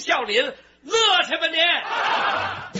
笑林，乐去吧你！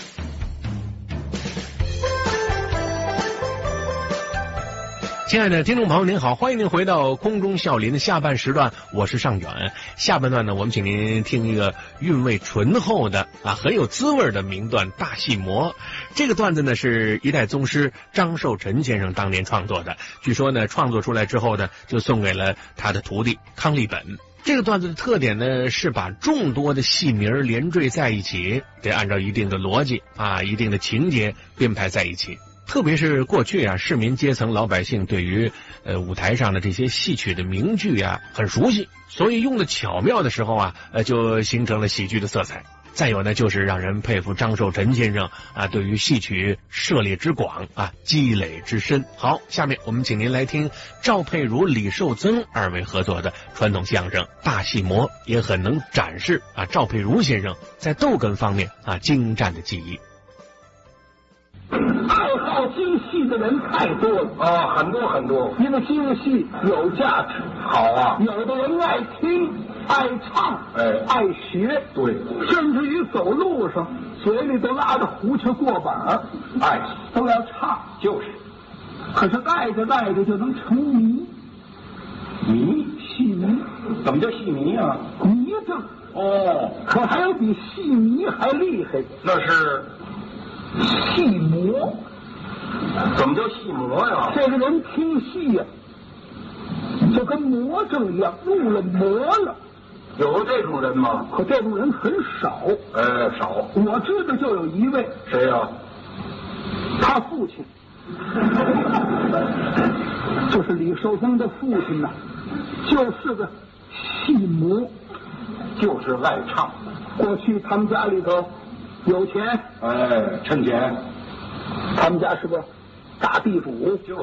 亲爱的听众朋友您好，欢迎您回到空中笑林的下半时段，我是尚远。下半段呢，我们请您听一个韵味醇厚的很有滋味的名段《大戏魔》。这个段子呢是一代宗师张寿臣先生当年创作的，据说呢创作出来之后呢就送给了他的徒弟康利本。这个段子的特点呢是把众多的戏名连缀在一起，得按照一定的逻辑一定的情节编排在一起。特别是过去市民阶层老百姓对于舞台上的这些戏曲的名句很熟悉，所以用的巧妙的时候就形成了喜剧的色彩。再有呢，就是让人佩服张寿臣先生对于戏曲涉猎之广积累之深。好，下面我们请您来听赵佩如、李寿增二位合作的传统相声《大戏魔》，也很能展示赵佩如先生在逗哏方面精湛的技艺。 爱好京戏的人太多了很多很多， 因为京戏有价值。 好啊， 有的人爱听、爱唱、爱学， 对， 甚至于走路上嘴里都拉着胡琴过板都要唱， 就是。 可是爱着爱着就能成迷，戏迷。 怎么叫戏迷啊？ 迷症。可还有比戏迷还厉害， 那是戏魔。 怎么叫戏魔呀？ 这个人听戏就跟魔怔一样，入了魔了。 有这种人吗？ 可这种人很少。 少。 我知道就有一位。 谁呀？ 他父亲，就是李寿增的父亲就是个戏魔， 就是爱唱。 过去他们家里头有钱， 趁钱。 他们家是个大地主。 就是。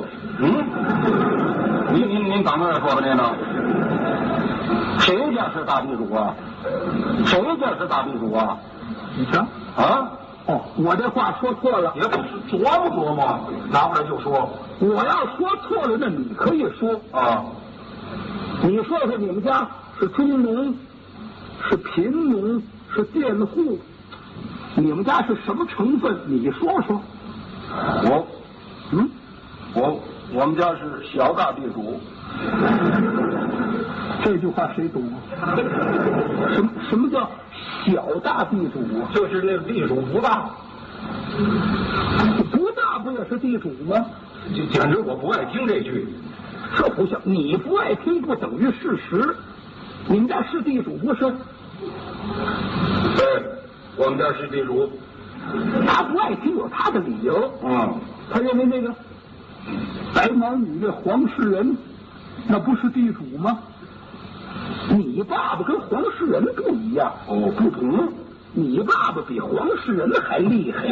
您赶快说吧，您呢？谁家是大地主啊？谁家是大地主啊？ 你瞧我这话说错了， 也不琢磨琢磨，拿过来就说。 我要说错了，那你可以说你说说你们家是中农，是贫农，是佃户，你们家是什么成分？你说说。 我们家是小大地主。 这句话谁懂什么叫小大地主就是那个地主不大。 不大不也是地主吗？ 简直我不爱听这句。 这不像，你不爱听不等于事实。你们家是地主不是？ 我们家是地主。 他不爱听有他的理由。他认为那个白毛女的黄世仁那不是地主吗？你爸爸跟黄世仁不一样。 不同。 你爸爸比黄世仁还厉害。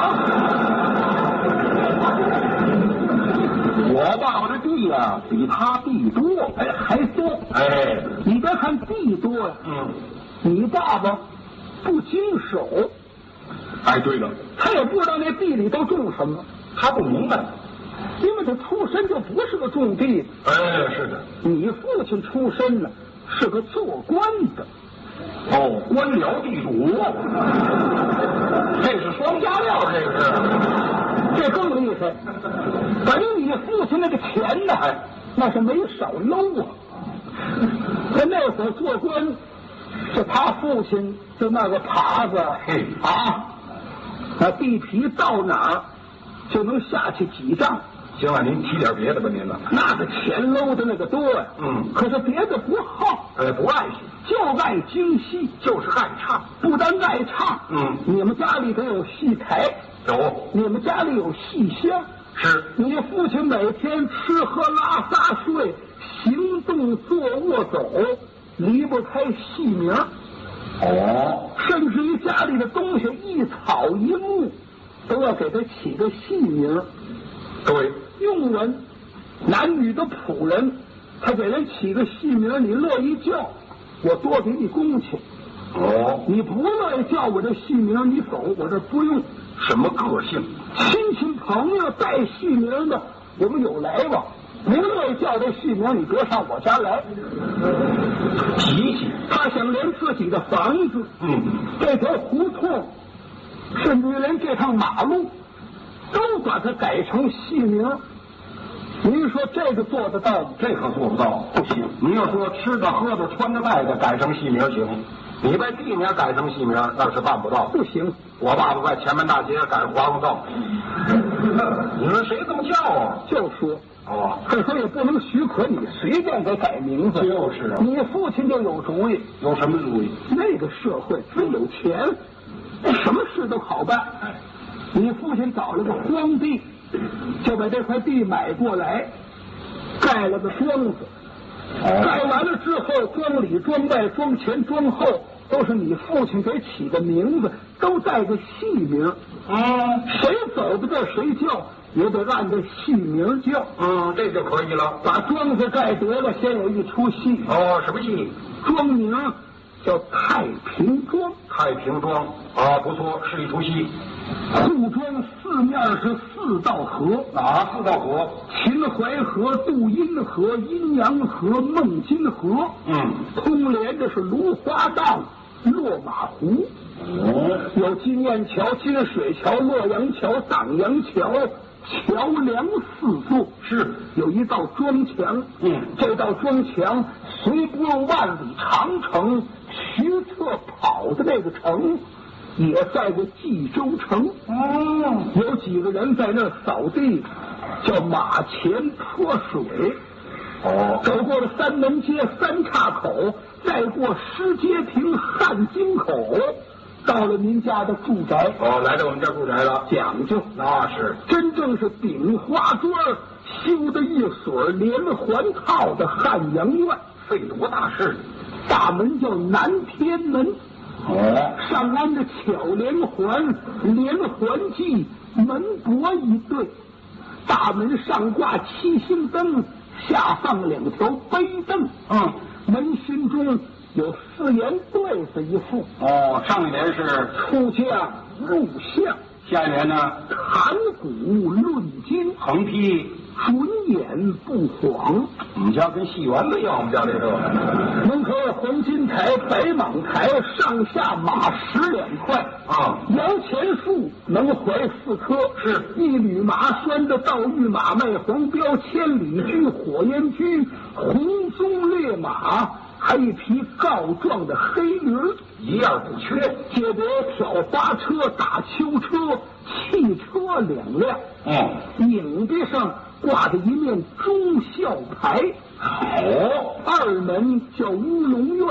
我爸爸的地比他地多， 还多。你别看地多呀，你爸爸不经手。 对了， 他也不知道那地里都种什么， 他不明白， 因为他出身就不是个种地。 是的。 你父亲出身是个做官的。 官僚地主。这是双家料，这个是。 这更厉害。等于你父亲那个钱那是没少搂他那会儿做官，是他父亲就那个耙子那地皮到哪儿就能下去几丈。 行了，您提点别的吧，您呢？ 那个钱搂的那个多呀。可是别的不好。 不爱惜， 就爱京戏， 就是爱唱。 不但爱唱，你们家里头有戏台， 有。 你们家里有戏箱， 是。 你父亲每天吃喝拉撒睡，行动坐卧走，离不开戏名。甚至于家里的东西一草一木都要给他起个戏名。 对。 佣人、男女的仆人，他给人起个戏名，你乐意叫，我多给你工钱。你不乐意叫我这戏名，你走，我这不用。 什么个性？ 亲戚朋友带戏名的，我们有来往。不乐意叫这戏名，你别上我家来。 脾气， 他想想连自己的房子，这条胡同，甚至连这趟马路，都把它改成戏名。您说这个做得到吗？ 这可做不到，不行。你要说吃的、喝的、穿的、戴的改成戏名行，你把地名改成戏名那是办不到。 不行。 我爸爸在前门大街改华容道，你说谁这么叫啊？ 就说这时候也不能许可你随便给改名字。 就是啊， 你父亲就有主意。 有什么主意？ 那个社会真有钱，什么事都好办。你父亲找了个荒地，就把这块地买过来，盖了个庄子。盖完了之后，庄里、庄外、庄前、庄后都是你父亲给起的名字，都带个戏名。谁走到这谁叫，也得按照戏名叫。 这就可以了。 把庄子盖得了，先有一出戏。 什么戏？ 庄名叫太平庄。 太平庄不错，是一出戏。 护庄四面是4道河。 哪4道河？ 秦淮河、杜阴河、阴阳河、孟津河。通连着是芦花荡、落马湖。有金雁桥、金水桥、洛阳桥、党阳桥，桥梁4座。 是有一道庄墙。这道庄墙虽不用万里长城，徐策跑的那个城也在过冀州城。有几个人在那儿扫地，叫马前泼水。走过了三门街、三岔口，再过石阶亭、汉津口，到了您家的住宅。 来到我们家住宅了， 讲究。 那是真正是顶花砖修的一所连环套的汉阳院， 费多大事。 大门叫南天门。上安着巧连环、连环计、门帛一对。大门上挂7星灯，下放2条杯凳。门心中有4言对子一副。 上一联是出将入相， 下一联呢谈古论今， 横批准眼不晃。 我们家跟戏园子一样，我们家这个门口有黄金台、白蟒台，上下马10两块。摇钱树能怀4棵， 是一匹马拴着道玉马，卖黄标千里驹、火焰驹、红鬃烈马，还一匹告状的黑驴， 一样不缺。 接着挑花车、大秋车、汽车2辆。影壁上挂着一面忠孝牌。2门叫乌龙院。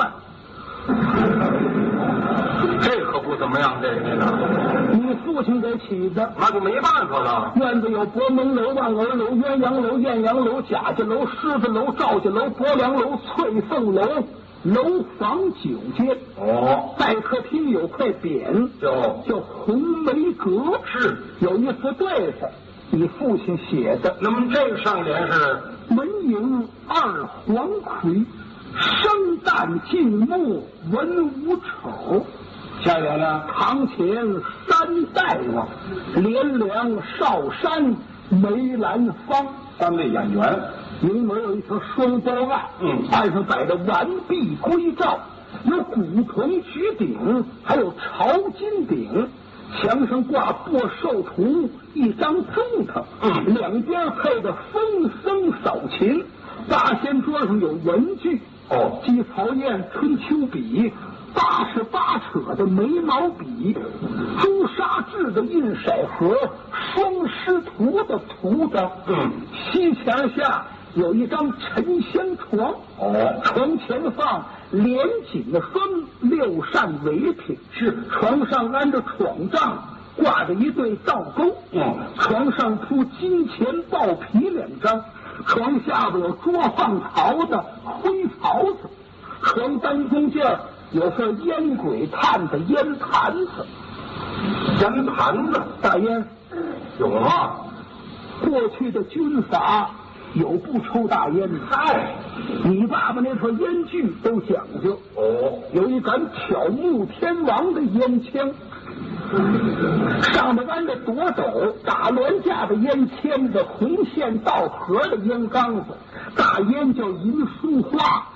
这可不怎么样，这个你父亲给起的， 那就没办法了。 院子有博门楼、望儿楼、鸳鸯楼、艳阳楼、贾家楼、狮子楼、赵家楼、伯良楼、翠凤楼，楼房9间。待客厅有块匾，叫红梅阁， 是有一幅对子，你父亲写的。 那么这个上联是门迎2黄葵，生旦净末文武丑。 下联呢堂前3代王，连梁少山梅兰芳 ，3位演员。 迎门有一条双包案，案上摆着完璧归赵，有古铜举鼎，还有朝金鼎。墙上挂擘寿图一张钟头，两边配着风僧扫琴。八仙桌上有文具，鸡曹砚、春秋笔，88扯的眉毛笔，朱砂制的印色盒，双师徒的图章。西墙下有一张沉香床，床前放连锦的霜，6扇围屏，是床上安着床帐，挂着一对倒钩，床上铺金钱豹皮2张，床下边有捉放曹的灰槽子，床单中间有份烟鬼炭的烟坛子。 烟坛子大烟有吗？ 过去的军阀有不抽大烟的。你爸爸那套烟具都讲究。有一杆挑木天王的烟枪，上面安着夺斗打銮架的烟签子，红线道盒的烟缸子。大烟叫银书花，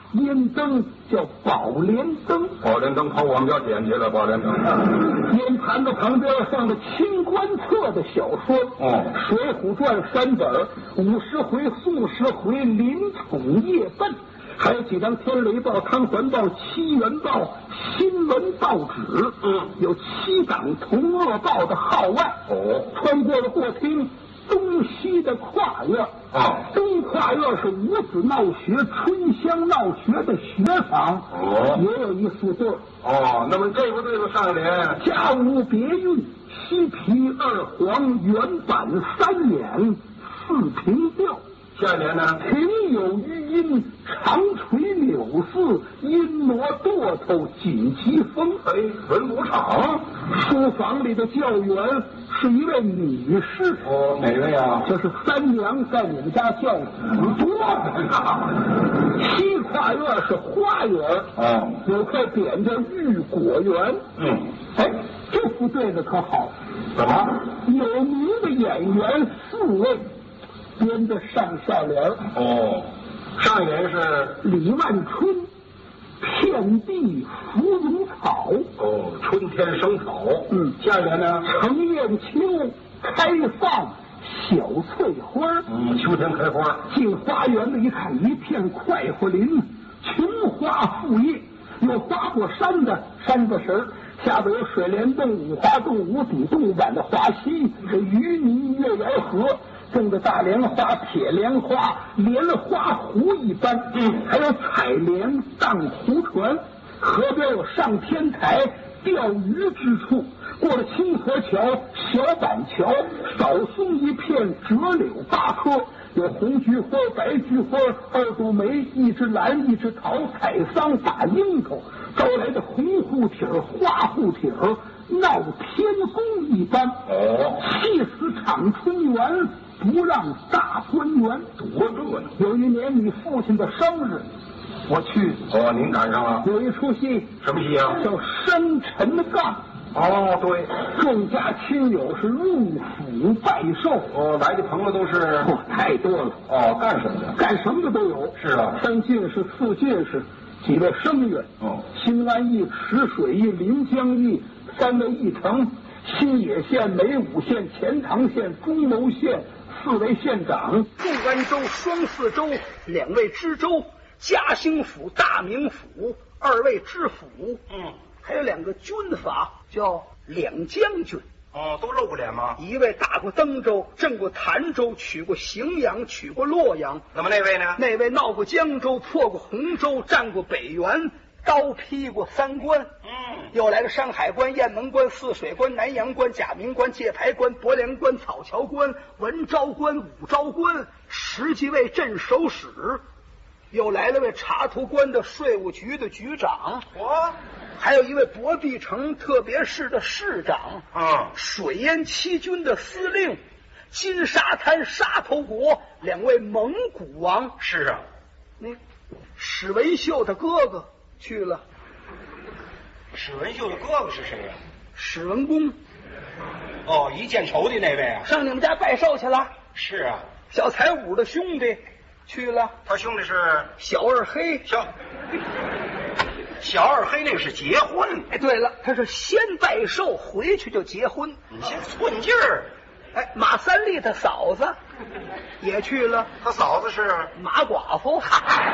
烟灯叫宝莲灯。 宝莲灯跑我们家点去了，宝莲灯。 烟盘子旁边放着清官册的小说，水浒传3本，50回、40回，林宠夜奔，还有几张天雷报、康环报、七元报、新闻报纸，有7档同乐报的号外。穿过了过厅，东西的跨院，东跨院是五子闹学、春香闹学的学坊，也有一副对。 那么这副对子上联： 家无别韵，西皮2黄，原版3眼4平调。 下联呢？ 庭有余音，长垂柳寺，阴挪垛头，锦旗风。 文武场。 书房里的教员是一位女士。 哪位啊？ 这是三娘在你们家教子多的。西跨院是花园，有块匾叫玉果园。这副对子可好。 怎么？ 有名的演员4位。编的上下联。 上联是李万春，遍地芙蓉草。 春天生草。下联呢？ 程砚秋，开放小翠花。 秋天开花。 进花园里一看，一片快活林，琼花覆叶，有花果山的山子石，下边有水帘洞、五花洞、五底洞版的华溪，这鱼泥月牙河。种的大莲花、铁莲花、莲花湖一般，还有采莲、荡湖船，河边有上天台、钓鱼之处。过了青河桥、小板桥，少松一片，折柳8棵，有红菊花、白菊花、2朵梅、1枝兰、1枝桃，采桑打樱桃，招来的红护体、花护体，闹天宫一般。气死场春园，不让大观园。多热闹！有一年你父亲的生日，我去。 您赶上了。 有一出戏。 什么戏啊？ 叫生辰纲。 对， 众家亲友是入府拜寿。 来的朋友都是太多了。 干什么的？ 干什么的都有。 是啊 ，3进士、4进士，几位生员。兴安驿、池水驿、临江驿，3位驿丞，新野县、梅武县、钱塘县、中牟县，4位县长，众安州、双泗州2位知州，嘉兴府、大名府2位知府。还有2个军阀，叫2将军。 都露过脸吗？ 一位打过登州，镇过潭州，取过荥阳，取过洛阳。 那么那位呢？ 那位闹过江州，破过洪州，占过北原，刀劈过3关。又来个山海关、雁门关、泗水关、南阳关、甲明关、界牌关、博梁关、草桥关、文昭关、武昭关，10几位镇守使。又来了位查图关的税务局的局长。还有一位博必城特别市的市长，水淹七军的司令，金沙滩沙头国2位蒙古王。 是啊， 那史文秀的哥哥去了。 史文秀的哥哥是谁呀？ 史文恭。 一见仇的那位啊？ 上你们家拜寿去了。 是啊。 小才武的兄弟去了。 他兄弟是小二黑。 小二黑那是结婚。 对了，他是先拜寿，回去就结婚。 你先寸劲儿。 马三立他嫂子也去了。 他嫂子是马寡妇。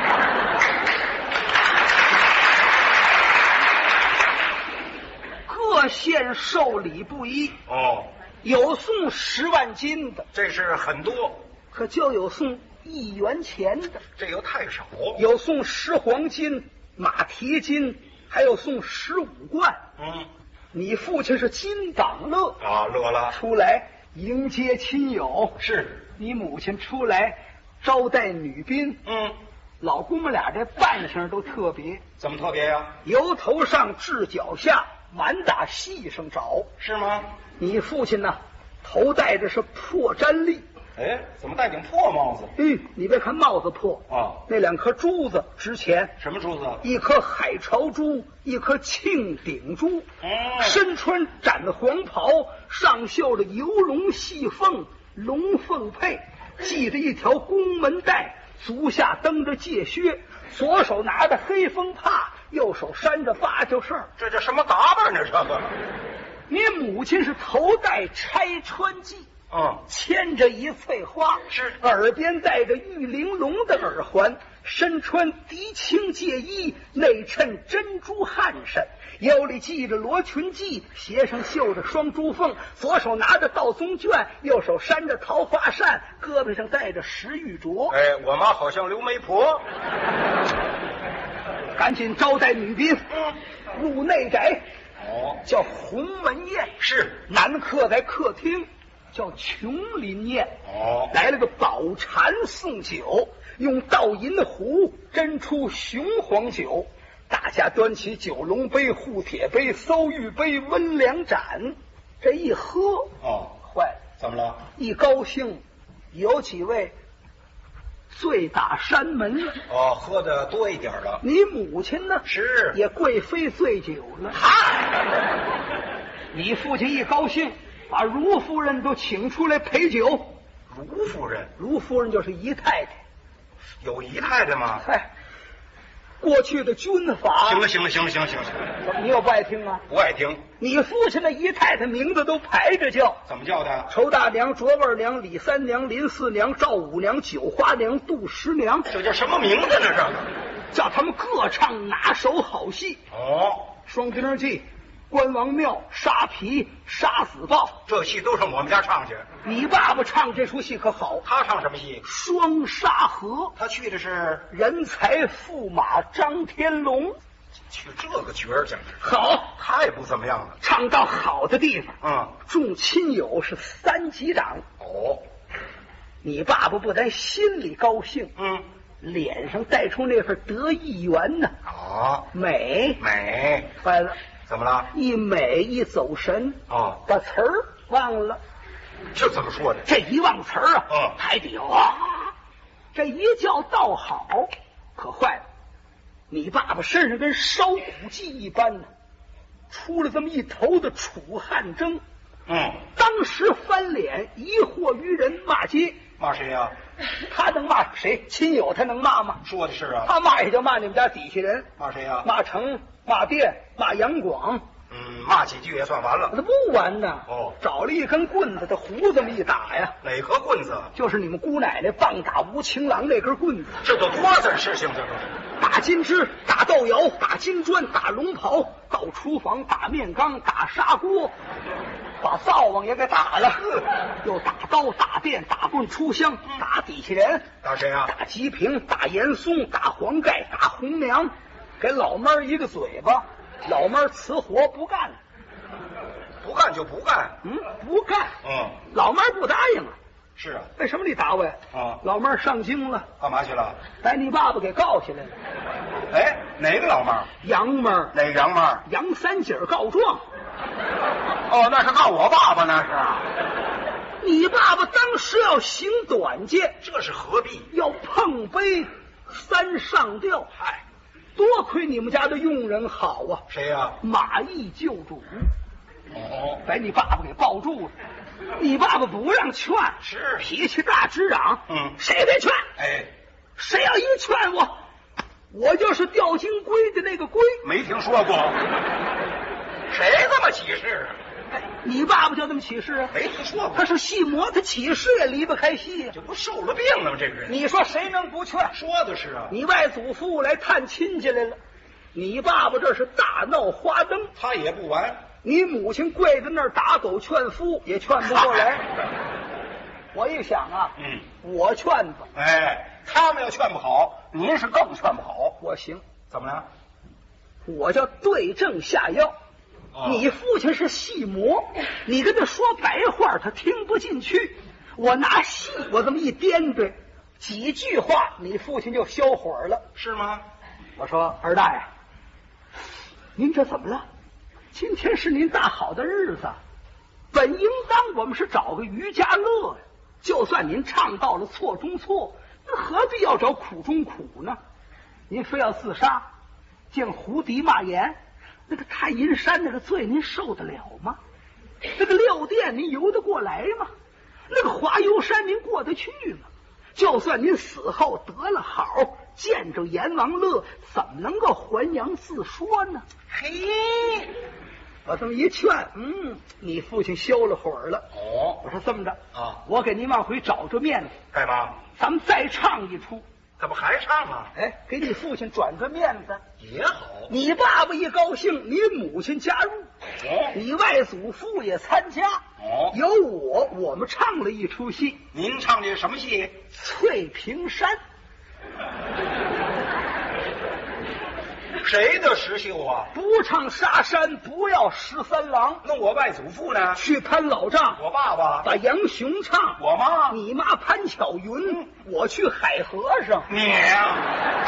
各县寿礼不一。有送10万金的， 这是很多， 可就有送1元钱的， 这又太少。 有送10黄金、马蹄金，还有送15贯。你父亲是金党乐乐了， 出来迎接亲友。 是你母亲出来招待女宾。老公们俩这扮相都特别。 怎么特别呀？ 由头上至脚下满打细上找。 是吗？ 你父亲呢，头戴着是破毡笠。 怎么戴顶破帽子？ 你别看帽子破那2颗珠子值钱。 什么珠子？ 一颗海潮珠，一颗庆鼎珠。身穿斩黄袍，上绣着游龙戏凤，龙凤配，系着一条宫门带， 足下蹬着戒靴，左手拿着黑风帕，右手扇着芭蕉扇。 这叫什么打扮呢？这个， 你母亲是头戴拆穿髻，牵着一翠花， 是耳边戴着玉玲珑的耳环，身穿涤青戒衣，内衬珍珠汗衫，腰里系着罗裙髻，鞋上绣着双珠凤，左手拿着道宗卷，右手扇着桃花扇，胳膊上戴着石玉镯。 哎，我妈好像刘媒婆。 赶紧招待女宾，入内宅。叫鸿门宴， 是男客在客厅，叫琼林宴。来了个宝蟾送酒，用倒银壶斟出雄黄酒，大家端起九龙杯、护铁杯、馊玉杯、温凉盏，这一喝，坏了， 怎么了？ 一高兴，有几位醉打山门了。 喝的多一点了。 你母亲呢？ 是也贵妃醉酒了。你父亲一高兴，把卢夫人都请出来陪酒。 卢夫人？ 卢夫人就是姨太太。 有姨太太吗？ 过去的军阀。 行了， 你又不爱听吗？ 不爱听。 你父亲的姨太太名字都排着叫。 怎么叫的？ 仇大娘、卓味娘、李三娘、林四娘、赵五娘、九花娘、杜十娘。 这叫什么名字呢？这个叫他们各唱哪首好戏？双丁记、关王庙、沙皮、杀死豹， 这戏都上我们家唱去。 你爸爸唱这出戏可好？ 他唱什么戏？ 双沙河。 他去的是人才驸马张天龙。 去这个角儿去， 好， 太不怎么样了。 唱到好的地方，众亲友是三级掌。你爸爸不但心里高兴，脸上带出那份得意缘呢。美，坏了， 怎么了？ 一美一走神，把词儿忘了。 这怎么说的？ 这一忘词儿还得这一觉倒好，可坏了。你爸爸身上跟烧骨鸡一般呢，出了这么一头的楚汉征。当时翻脸疑惑于人，骂街。 骂谁呀？ 他能骂谁？亲友他能骂吗？ 说的是啊。 他骂也就骂你们家底下人。 骂谁呀？ 骂城，骂店，骂杨广。 骂几句也算完了。 他不完呢。找了一根棍子，他胡这么一打呀。 哪颗棍子？ 就是你们姑奶奶棒打吴情郎那根棍子。 这都多大事情？这个打金枝，打豆窑，打金砖，打龙袍，到厨房打面缸，打砂锅，把灶王也给打了。又打刀，打电，打棍出香，打底下人。 打谁啊？ 打吉平，打严嵩，打黄盖，打红娘，给老妹儿一个嘴巴。老妹儿辞活不干了。 不干就不干。 不干。老妹儿不答应啊。 是啊。 为什么你打我呀？老妹儿上京了。 干嘛去了？ 把你爸爸给告下来了。 哎，哪个老妹儿？ 杨妹儿。 哪个杨妹儿？ 杨三姐告状。 那是告我爸爸，那是。 你爸爸当时要行短见， 这是何必？ 要碰杯三上吊。多亏你们家的佣人好啊。 谁呀？ 马邑救主。把你爸爸给抱住了。你爸爸不让劝， 是脾气大，直嚷。谁别劝？谁要一劝我就是吊金龟的那个龟。 没听说过。谁这么起誓？ 你爸爸就这么起誓啊？ 没听说过。 他是戏魔，他起誓也离不开戏。 这不受了病了吗？这个人， 你说谁能不劝？ 说的是啊。 你外祖父来探亲戚来了，你爸爸这是大闹花灯， 他也不完。 你母亲跪在那儿打狗劝夫，也劝不过来。我一想啊，我劝吧。 他们要劝不好，您是更劝不好。 我行。 怎么了？ 我叫对症下药。你父亲是戏魔，你跟他说白话他听不进去。我拿戏我这么一颠对，几句话你父亲就消火了。 是吗？ 我说二大爷，您这怎么了？今天是您大好的日子，本应当我们是找个渔家乐呀。就算您唱到了错中错，那何必要找苦中苦呢？您非要自杀，见胡迪骂言，那个太阴山那个罪您受得了吗？那个撂电您游得过来吗？那个华油山您过得去吗？ 就算您死后得了好，见着阎王乐，怎么能够还阳自说呢？ 嘿， 我这么一劝，你父亲羞了会儿了。 哦， 我说这么着啊， 我给您往回找着面子， 干嘛？ 咱们再唱一出。 怎么还唱啊？ 哎，给你父亲转个面子也好。 你爸爸一高兴，你母亲加入，你外祖父也参加。有我们唱了一出戏。 您唱的什么戏？ 翠屏山。 谁的石秀啊？ 不唱沙山，不要13郎。 那我外祖父呢？ 去潘老丈。 我爸爸把杨雄唱。 我妈。 你妈潘巧云。我去海和尚。 你呀。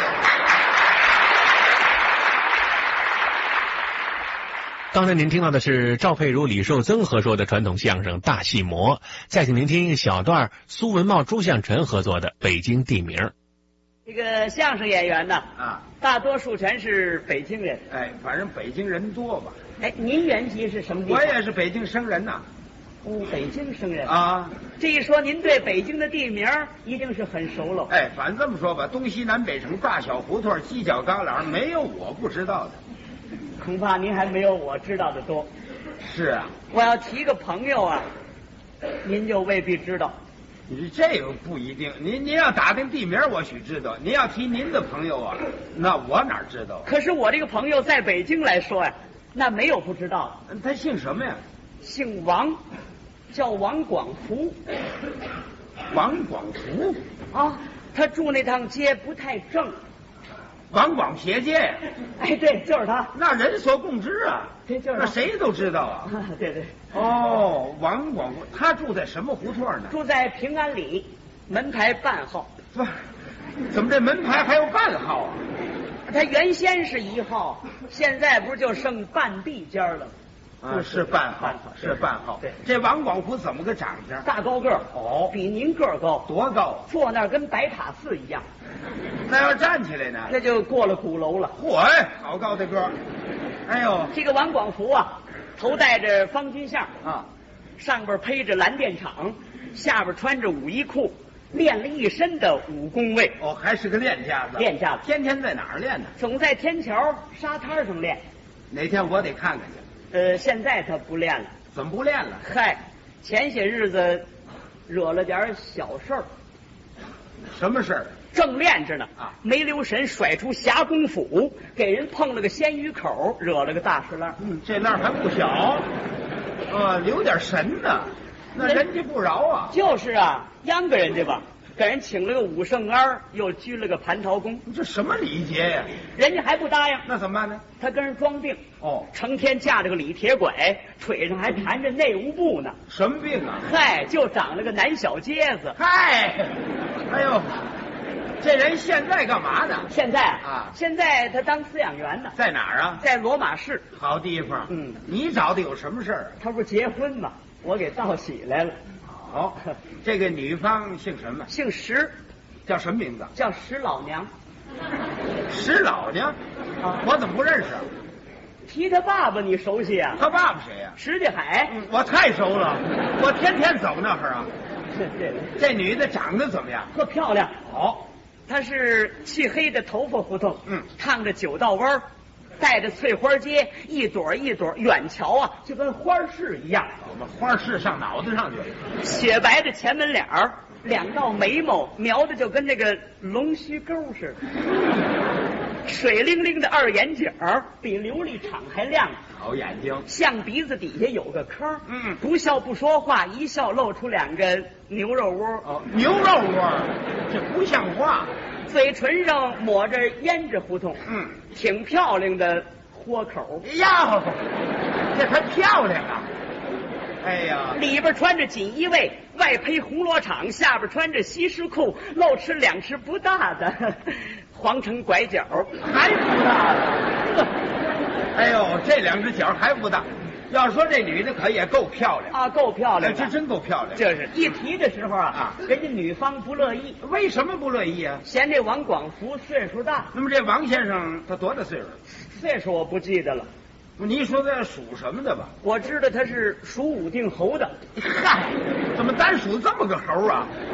刚才您听到的是赵佩茹、李寿增合说的传统相声《大戏魔》，再请您听一小段苏文茂、朱向臣合作的《北京地名》。 这个相声演员呢，大多数全是北京人。 哎，反正北京人多吧。 哎，您原籍是什么地方？ 我也是北京生人呐。 北京生人啊。 这一说，您对北京的地名一定是很熟喽。 哎，反正这么说吧，东西南北城、大小胡同、犄角旮旯，没有我不知道的。 恐怕您还没有我知道的多。 是啊。 我要提个朋友啊，您就未必知道。 你这个不一定，您要打听地名，我许知道。您要提您的朋友啊，那我哪知道？ 可是我这个朋友在北京来说呀，那没有不知道。 他姓什么呀？ 姓王，叫王广福。 王广福啊，他住那趟街不太正。 王广斜街呀？ 哎，对，就是他。 那人所共知啊， 对，就是他。 那谁都知道啊。 对对。 哦，王广福，他住在什么胡同呢？ 住在平安里门牌半号。 不，怎么这门牌还有半号啊？ 他原先是1号，现在不是就剩半地间了？ 啊，是半号，是半号。 对， 这王广福怎么个长相？ 大高个儿。 哦， 比您个儿高。 多高啊？ 坐那儿跟白塔寺一样。 那要站起来呢？ 那就过了鼓楼了。 嚯，好高的个儿！哎呦， 这个王广福啊，头戴着方巾相啊， 上边披着蓝靛氅，下边穿着武衣裤，练了一身的武功位。 哦，还是个练家子。 练家子， 天天在哪儿练呢？ 总在天桥沙滩上练。 哪天我得看看去。现在他不练了。 怎么不练了？ 嗨，前些日子惹了点小事儿。 什么事儿？ 正练着呢啊， 没留神甩出霞公斧，给人碰了个鲜鱼口，惹了个大石烂。 这烂还不小，留点神呢，那人家不饶啊。 就是啊，央个人家吧，给人请了个武圣庵，又鞠了个蟠桃宫。 这什么礼节呀？ 人家还不答应， 那怎么办呢？ 他跟人装病。 哦， 成天架着个李铁拐，腿上还缠着内务部呢。 什么病啊？ 嗨，就长了个南小疖子。 嗨，哎呦。这人现在干嘛呢？ 现在他当饲养员呢。 在哪儿啊？ 在罗马市。 好地方。你找的有什么事儿？ 他不是结婚吗？我给道喜来了。 好，这个女方姓什么？ 姓石。 叫什么名字？ 叫石老娘。 石老娘？啊，我怎么不认识啊？ 提他爸爸你熟悉啊？ 他爸爸谁呀？ 石家海。 我太熟了，我天天走那儿啊。 对， 这女的长得怎么样？ 特漂亮。 好。 她是漆黑的头发胡同，烫着9道弯，带着翠花街，一朵一朵，远瞧啊，就跟花市一样。 我们花市上脑袋上去了。 雪白的前门脸儿，2道眉毛描的就跟那个龙须沟似的，水灵灵的2眼角比琉璃厂还亮。 好眼睛， 象鼻子底下有个坑，不笑不说话，一笑露出2个牛肉窝。 哦，牛肉窝，这不像话。 嘴唇上抹着胭脂胡同，挺漂亮的豁口。 呀，这还漂亮啊！哎呀， 里边穿着锦衣卫，外披红罗场，下边穿着西施裤，露吃2尺不大的皇城拐角， 还不大了。哎呦，这2只脚还不大。要说这女的可也够漂亮啊，够漂亮， 这真够漂亮。 这是一提的时候啊，人家女方不乐意。 为什么不乐意啊？ 嫌这王广福岁数大。 那么这王先生他多大岁数？ 岁数我不记得了。 你说他属什么的吧？ 我知道他是属武定侯的。 嗨，怎么单属这么个猴啊？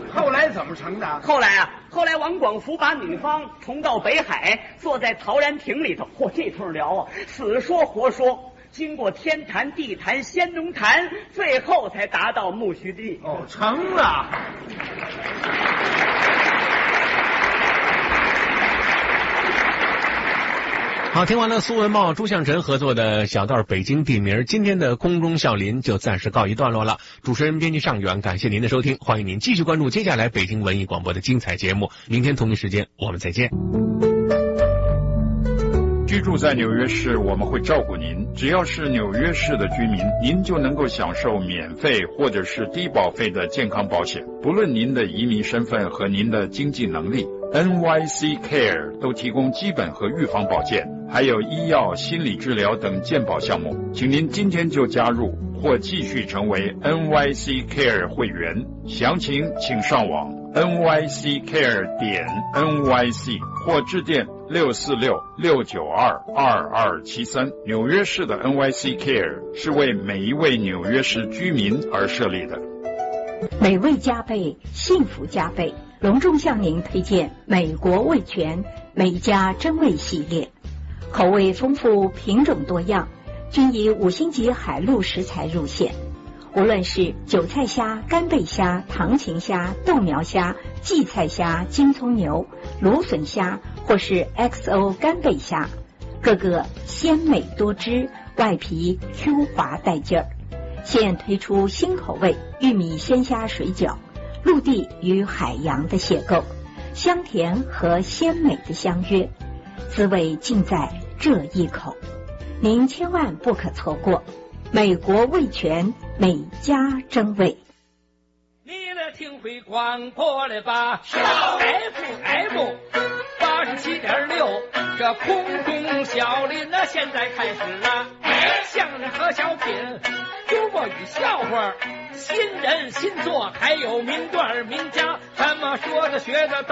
后来怎么成的？ 后来王广福把女方冲到北海，坐在陶然亭里头，嚯，这通聊啊，死说活说，经过天坛、地坛、仙农坛，最后才达到木须地。 哦，成了。 好，听完了苏文茂、朱向臣合作的小段北京地名，今天的空中笑林就暂时告一段落了。主持人编辑尚远，感谢您的收听，欢迎您继续关注接下来北京文艺广播的精彩节目。明天同一时间我们再见。 居住在纽约市，我们会照顾您。只要是纽约市的居民，您就能够享受免费或者是低保费的健康保险，不论您的移民身份和您的经济能力。NYC Care 都提供基本和预防保健，还有医药、心理治疗等健保项目。请您今天就加入或继续成为 NYC Care 会员，详情请上网 nyccare.nyc 或致电646-692-2273。纽约市的 NYC Care 是为每一位纽约市居民而设立的。 美味加倍，幸福加倍，隆重向您推荐美国味全美家真味系列，口味丰富，品种多样，均以5星级海陆食材入线。无论是韭菜虾、干贝虾、糖芹虾、豆苗虾、荠菜虾、金葱牛、芦笋虾，或是 XO 干贝虾，个个鲜美多汁，外皮 Q 滑带劲儿。现推出新口味玉米鲜虾水饺，陆地与海洋的邂逅，香甜和鲜美的相约，滋味尽在这一口，您千万不可错过。美国味全美家真味。 你的听会广播了吧？小 FM 87.6，这空中小林呢，现在开始了。相声和小品，幽默与笑话，新人新作，还有名段名家，怎么说的学的都